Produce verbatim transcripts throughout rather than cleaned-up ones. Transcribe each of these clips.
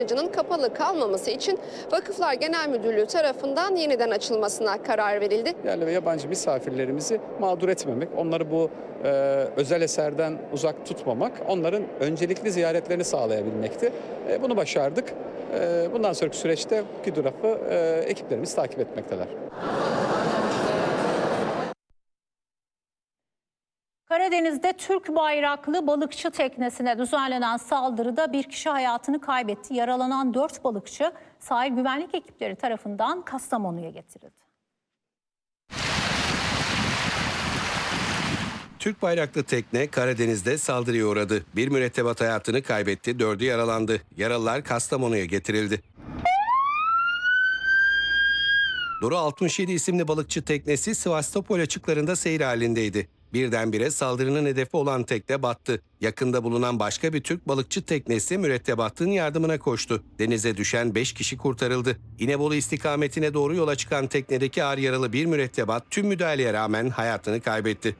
Aracının kapalı kalmaması için Vakıflar Genel Müdürlüğü tarafından yeniden açılmasına karar verildi. Yerli ve yabancı misafirlerimizi mağdur etmemek, onları bu e, özel eserden uzak tutmamak, onların öncelikli ziyaretlerini sağlayabilmekti. E, bunu başardık. E, bundan sonraki süreçte bu tarafı e, ekiplerimiz takip etmekteler. Karadeniz'de Türk bayraklı balıkçı teknesine düzenlenen saldırıda bir kişi hayatını kaybetti. Yaralanan dört balıkçı sahil güvenlik ekipleri tarafından Kastamonu'ya getirildi. Türk bayraklı tekne Karadeniz'de saldırıya uğradı. Bir mürettebat hayatını kaybetti, dördü yaralandı. Yaralılar Kastamonu'ya getirildi. Duru altmış yedi isimli balıkçı teknesi Sivastopol açıklarında seyir halindeydi. Birdenbire saldırının hedefi olan tekne battı. Yakında bulunan başka bir Türk balıkçı teknesi mürettebatın yardımına koştu. Denize düşen beş kişi kurtarıldı. İnebolu istikametine doğru yola çıkan teknedeki ağır yaralı bir mürettebat tüm müdahaleye rağmen hayatını kaybetti.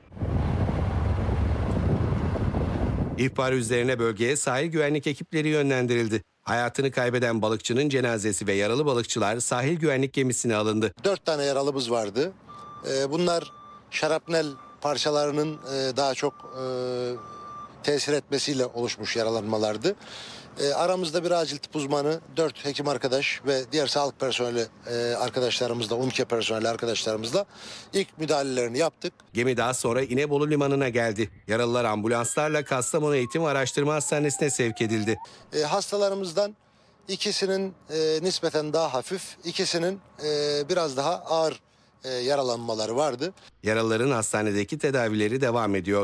İhbar üzerine bölgeye sahil güvenlik ekipleri yönlendirildi. Hayatını kaybeden balıkçının cenazesi ve yaralı balıkçılar sahil güvenlik gemisine alındı. Dört tane yaralımız vardı. Bunlar şarapnel parçalarının daha çok tesir etmesiyle oluşmuş yaralanmalardı. Aramızda bir acil tıp uzmanı, dört hekim arkadaş ve diğer sağlık personeli arkadaşlarımızla, UMKE personeli arkadaşlarımızla ilk müdahalelerini yaptık. Gemi daha sonra İnebolu Limanı'na geldi. Yaralılar ambulanslarla Kastamonu Eğitim ve Araştırma Hastanesi'ne sevk edildi. Hastalarımızdan ikisinin nispeten daha hafif, ikisinin biraz daha ağır yaralanmaları vardı. Yaralıların hastanedeki tedavileri devam ediyor.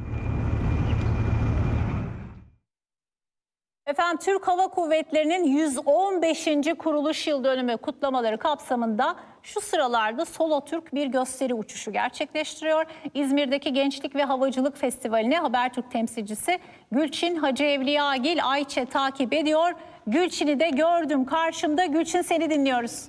Efendim, Türk Hava Kuvvetleri'nin yüz on beşinci kuruluş yıl dönümü kutlamaları kapsamında şu sıralarda Solo Türk bir gösteri uçuşu gerçekleştiriyor. İzmir'deki Gençlik ve Havacılık Festivali'ni Habertürk temsilcisi Gülçin Hacı Evliyagil Ayçe takip ediyor. Gülçin'i de gördüm karşımda. Gülçin, seni dinliyoruz.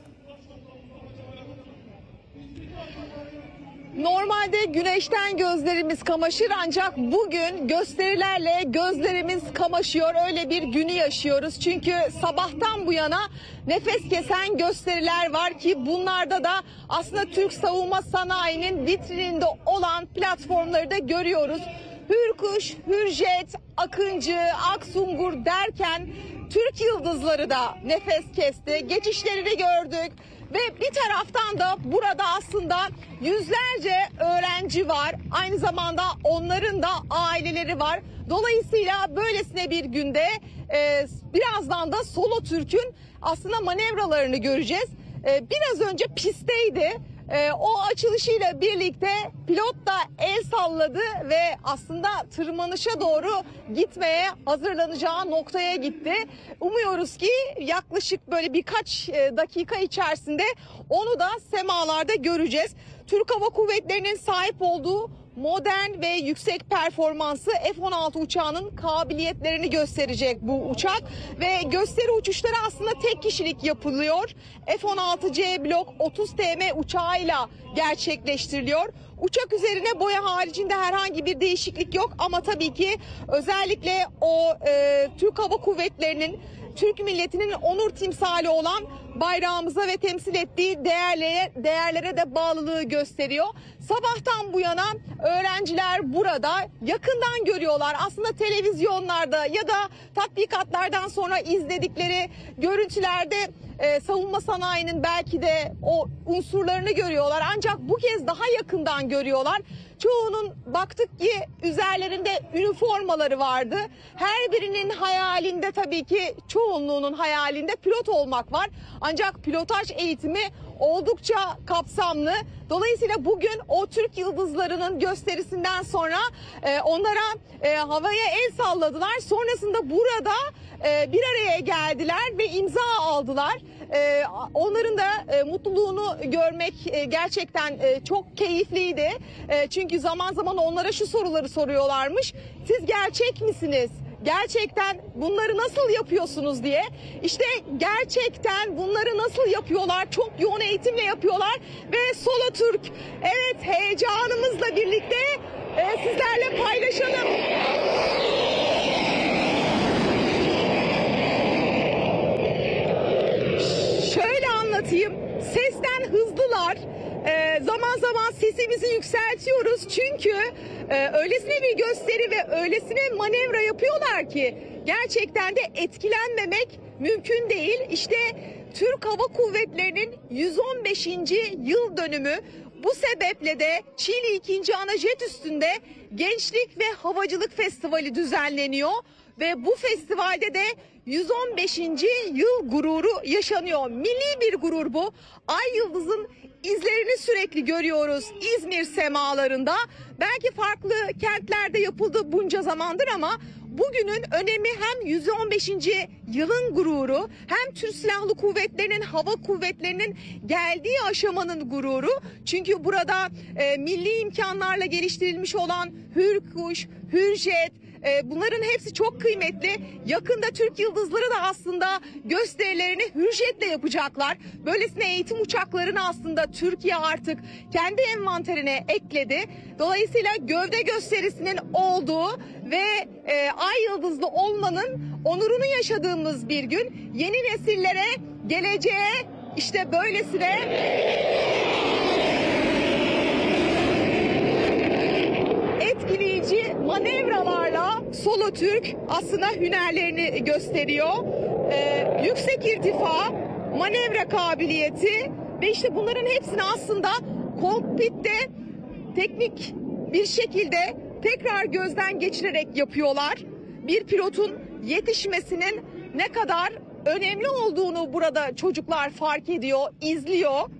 Normalde güneşten gözlerimiz kamaşır ancak bugün gösterilerle gözlerimiz kamaşıyor. Öyle bir günü yaşıyoruz. Çünkü sabahtan bu yana nefes kesen gösteriler var ki bunlarda da aslında Türk savunma sanayinin vitrininde olan platformları da görüyoruz. Hürkuş, Hürjet, Akıncı, Aksungur derken Türk yıldızları da nefes kesti. Geçişlerini gördük. Ve bir taraftan da burada aslında yüzlerce öğrenci var. Aynı zamanda onların da aileleri var. Dolayısıyla böylesine bir günde e, birazdan da Solo Türk'ün aslında manevralarını göreceğiz. E, biraz önce pistteydi. E, o açılışıyla birlikte pilot da el salladı ve aslında tırmanışa doğru gitmeye hazırlanacağı noktaya gitti. Umuyoruz ki yaklaşık böyle birkaç dakika içerisinde onu da semalarda göreceğiz. Türk Hava Kuvvetleri'nin sahip olduğu modern ve yüksek performanslı F on altı uçağının kabiliyetlerini gösterecek bu uçak ve gösteri uçuşları aslında tek kişilik yapılıyor. F on altı C Block otuz T M uçağıyla gerçekleştiriliyor. Uçak üzerine boya haricinde herhangi bir değişiklik yok ama tabii ki özellikle o e, Türk Hava Kuvvetleri'nin, Türk milletinin onur timsali olan bayrağımıza ve temsil ettiği değerlere, değerlere de bağlılığı gösteriyor. Sabahtan bu yana öğrenciler burada yakından görüyorlar. Aslında televizyonlarda ya da tatbikatlardan sonra izledikleri görüntülerde e, savunma sanayinin belki de o unsurlarını görüyorlar. Ancak bu kez daha yakından görüyorlar. Çoğunun baktık ki üzerlerinde üniformaları vardı. Her birinin hayalinde, tabii ki çoğunluğunun hayalinde pilot olmak var. Ancak pilotaj eğitimi oldukça kapsamlı. Dolayısıyla bugün o Türk yıldızlarının gösterisinden sonra e, onlara e, havaya el salladılar. Sonrasında burada e, bir araya geldiler ve imza aldılar. E, onların da e, mutluluğunu görmek e, gerçekten e, çok keyifliydi. E, çünkü zaman zaman onlara şu soruları soruyorlarmış. Siz gerçek misiniz? Gerçekten bunları nasıl yapıyorsunuz diye. İşte gerçekten bunları nasıl yapıyorlar? Çok yoğun eğitimle yapıyorlar ve Solo Türk, evet, heyecanımızla birlikte e, sizlerle paylaşalım. anlatayım. Sesten hızlılar. Ee, zaman zaman sesimizi yükseltiyoruz çünkü e, öylesine bir gösteri ve öylesine manevra yapıyorlar ki gerçekten de etkilenmemek mümkün değil. İşte Türk Hava Kuvvetleri'nin yüz on beşinci yıl dönümü. Bu sebeple de Çiğli ikinci. Ana jet üstünde Gençlik ve Havacılık Festivali düzenleniyor ve bu festivalde de yüz on beşinci yıl gururu yaşanıyor. Milli bir gurur bu. Ay yıldızın izlerini sürekli görüyoruz İzmir semalarında. Belki farklı kentlerde yapıldı bunca zamandır ama bugünün önemi hem yüz on beşinci yılın gururu hem Türk Silahlı Kuvvetleri'nin, hava kuvvetlerinin geldiği aşamanın gururu. Çünkü burada e, milli imkanlarla geliştirilmiş olan Hürkuş, Hürjet, e, bunların hepsi çok kıymetli. Yakında Türk Yıldızları da aslında gösterilerini Hürjet'le yapacaklar. Böylesine eğitim uçaklarını aslında Türkiye artık kendi envanterine ekledi. Dolayısıyla gövde gösterisinin olduğu ve e, ay yıldızlı olmanın onurunu yaşadığımız bir gün. Yeni nesillere, geleceğe işte böylesine etkileyici manevralarla Solotürk aslında hünerlerini gösteriyor. Ee, yüksek irtifa, manevra kabiliyeti ve işte bunların hepsini aslında kokpitte teknik bir şekilde tekrar gözden geçirerek yapıyorlar. Bir pilotun yetişmesinin ne kadar önemli olduğunu burada çocuklar fark ediyor, izliyor.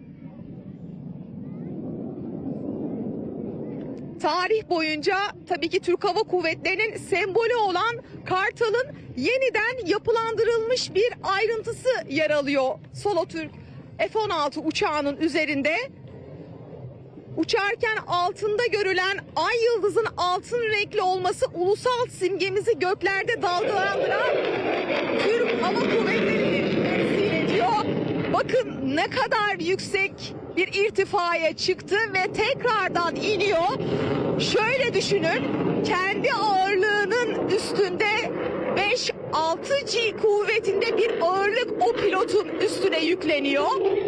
Tarih boyunca tabii ki Türk Hava Kuvvetleri'nin sembolü olan Kartal'ın yeniden yapılandırılmış bir ayrıntısı yer alıyor Solotürk F on altı uçağının üzerinde. Uçarken altında görülen ay yıldızın altın renkli olması ulusal simgemizi göklerde dalgalandıran Türk Hava Kuvvetleri'ni temsil ediyor. Bakın ne kadar yüksek bir irtifaya çıktı ve tekrardan iniyor. Şöyle düşünün, kendi ağırlığının üstünde beş altı G kuvvetinde bir ağırlık o pilotun üstüne yükleniyor.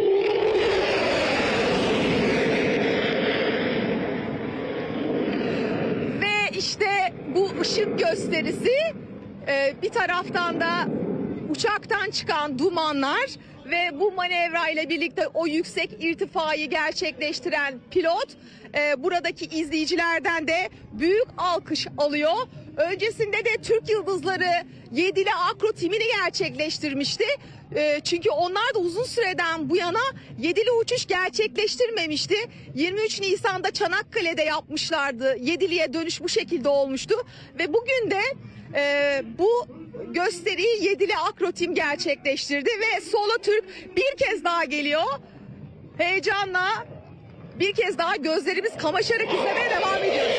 Ve işte bu ışık gösterisi, bir taraftan da uçaktan çıkan dumanlar ve bu manevra ile birlikte o yüksek irtifayı gerçekleştiren pilot e, buradaki izleyicilerden de büyük alkış alıyor. Öncesinde de Türk Yıldızları yedili Akro timini gerçekleştirmişti. E, çünkü onlar da uzun süreden bu yana yedili uçuş gerçekleştirmemişti. yirmi üç Nisan'da Çanakkale'de yapmışlardı. Yediliye dönüş bu şekilde olmuştu ve bugün de e, bu gösteriyi yedili Akrotim gerçekleştirdi ve Solotürk bir kez daha geliyor. Heyecanla bir kez daha gözlerimiz kamaşarak izlemeye devam ediyoruz.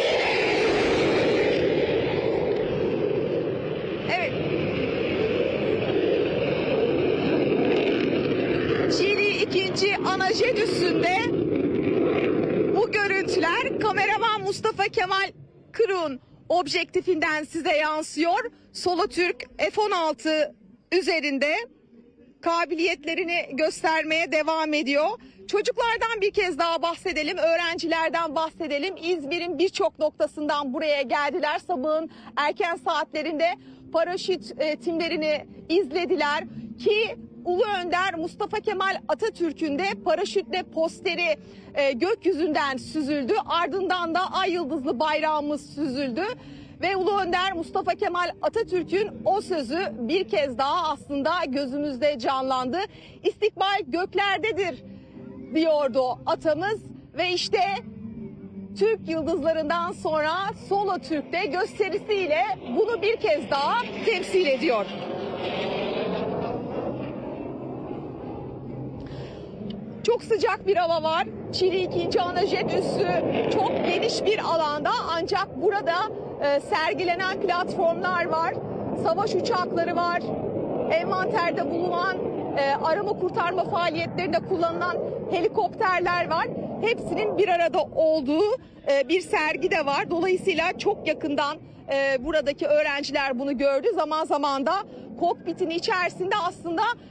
Evet. Çiğli ikinci. Ana jet üstünde bu görüntüler kameraman Mustafa Kemal Kırık'ın objektifinden size yansıyor. Solotürk F on altı üzerinde kabiliyetlerini göstermeye devam ediyor. Çocuklardan bir kez daha bahsedelim, öğrencilerden bahsedelim. İzmir'in birçok noktasından buraya geldiler. Sabahın erken saatlerinde paraşüt e, timlerini izlediler ki Ulu Önder Mustafa Kemal Atatürk'ün de paraşütle posteri e, gökyüzünden süzüldü. Ardından da ay yıldızlı bayrağımız süzüldü. Ve Ulu Önder Mustafa Kemal Atatürk'ün o sözü bir kez daha aslında gözümüzde canlandı. İstikbal göklerdedir diyordu atamız ve işte Türk Yıldızlarından sonra Solotürk'te gösterisiyle bunu bir kez daha temsil ediyor. Çok sıcak bir hava var. Çiğli ikinci. Ana jet üssü çok geniş bir alanda ancak burada e, sergilenen platformlar var. Savaş uçakları var. Envanterde bulunan e, arama kurtarma faaliyetlerinde kullanılan helikopterler var. Hepsinin bir arada olduğu e, bir sergi de var. Dolayısıyla çok yakından e, buradaki öğrenciler bunu gördü. Zaman zaman da kokpitin içerisinde aslında